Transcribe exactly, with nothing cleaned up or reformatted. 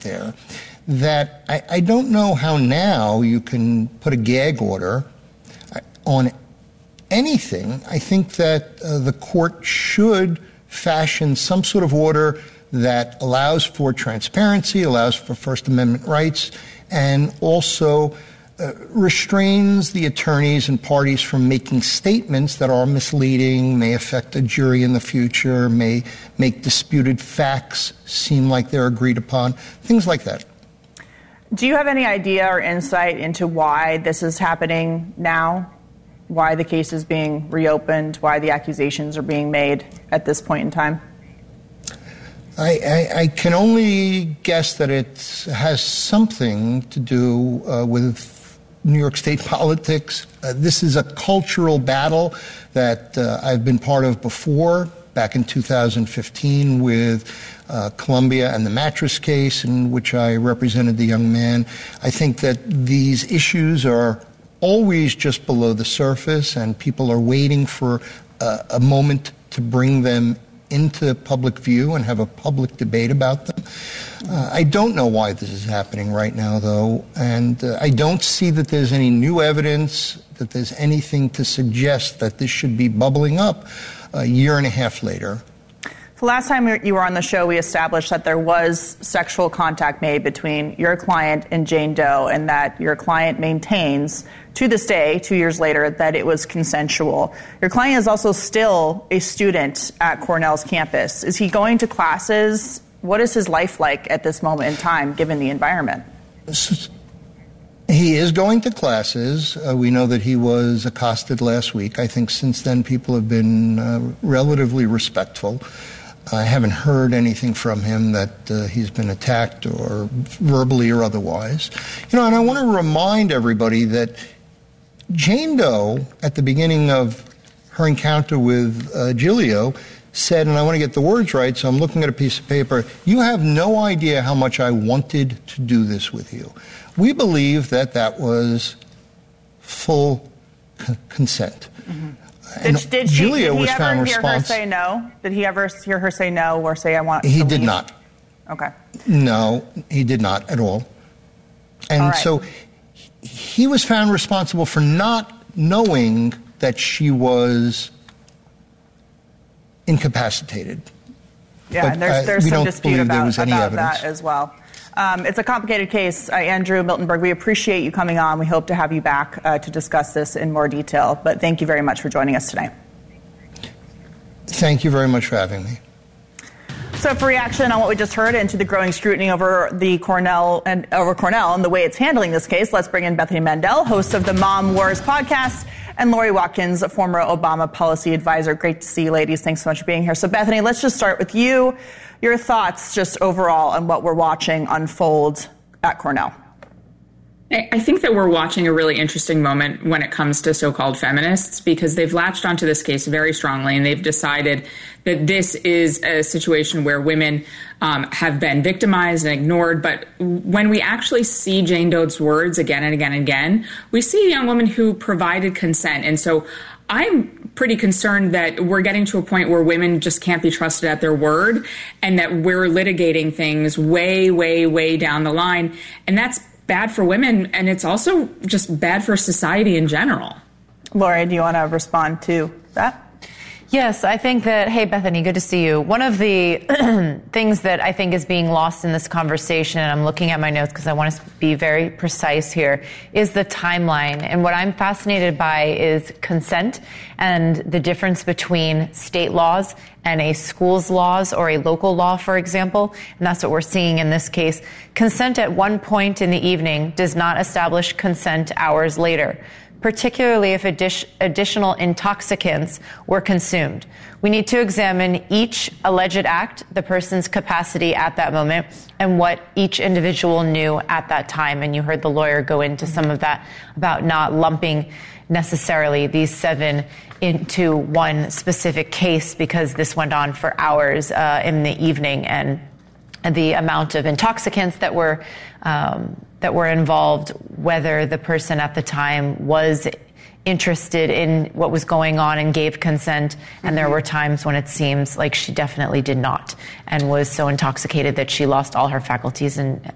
there that I, I don't know how now you can put a gag order on anything. I think that uh, the court should fashion some sort of order that allows for transparency, allows for First Amendment rights, and also uh, restrains the attorneys and parties from making statements that are misleading, may affect a jury in the future, may make disputed facts seem like they're agreed upon, things like that. Do you have any idea or insight into why this is happening now? Why the case is being reopened, why the accusations are being made at this point in time? I, I, I can only guess that it has something to do uh, with New York State politics. Uh, this is a cultural battle that uh, I've been part of before, back in two thousand fifteen with uh, Columbia and the mattress case in which I represented the young man. I think that these issues are always just below the surface, and people are waiting for uh, a moment to bring them into public view and have a public debate about them. Uh, I don't know why this is happening right now, though, and uh, I don't see that there's any new evidence, that there's anything to suggest that this should be bubbling up a year and a half later. The last time you were on the show, we established that there was sexual contact made between your client and Jane Doe, and that your client maintains to this day, two years later, that it was consensual. Your client is also still a student at Cornell's campus. Is he going to classes? What is his life like at this moment in time, given the environment? He is going to classes. Uh, we know that he was accosted last week. I think since then people have been uh, relatively respectful. I haven't heard anything from him that uh, he's been attacked or verbally or otherwise. You know, and I want to remind everybody that Jane Doe, at the beginning of her encounter with uh, Giglio, said, and I want to get the words right, so I'm looking at a piece of paper, "You have no idea how much I wanted to do this with you." We believe that that was full c- consent. Mm-hmm. Did, did, she, did he ever hear her say no? Did he ever hear her say no or say, "I want to He leave"? did not. Okay. No, he did not at all. And all right. so he was found responsible for not knowing that she was incapacitated. Yeah, but, there's, uh, there's we some don't dispute believe about, there was any about evidence. that as well. Um, it's a complicated case. Uh, Andrew Miltenberg, we appreciate you coming on. We hope to have you back uh, to discuss this in more detail. But thank you very much for joining us today. Thank you very much for having me. So for reaction on what we just heard into the growing scrutiny over the Cornell and over Cornell and the way it's handling this case, let's bring in Bethany Mandel, host of the Mom Wars podcast, and Lori Watkins, a former Obama policy advisor. Great to see you, ladies. Thanks so much for being here. So Bethany, let's just start with you. Your thoughts just overall on what we're watching unfold at Cornell. I think that we're watching a really interesting moment when it comes to so-called feminists, because they've latched onto this case very strongly, and they've decided that this is a situation where women um, have been victimized and ignored. But when we actually see Jane Doe's words again and again and again, we see a young woman who provided consent. And so I'm pretty concerned that we're getting to a point where women just can't be trusted at their word, and that we're litigating things way, way, way down the line. And that's bad for women, and it's also just bad for society in general. Lori, do you want to respond to that? Yes, I think that, hey, Bethany, good to see you. One of the things that I think is being lost in this conversation, and I'm looking at my notes because I want to be very precise here, is the timeline. And what I'm fascinated by is consent and the difference between state laws and a school's laws or a local law, for example. And that's what we're seeing in this case. Consent at one point in the evening does not establish consent hours later, particularly if addi- additional intoxicants were consumed. We need to examine each alleged act, the person's capacity at that moment, and what each individual knew at that time. And you heard the lawyer go into some of that about not lumping necessarily these seven into one specific case, because this went on for hours uh, in the evening, and, and the amount of intoxicants that were um, that were involved, whether the person at the time was interested in what was going on and gave consent. And mm-hmm. there were times when it seems like she definitely did not, and was so intoxicated that she lost all her faculties and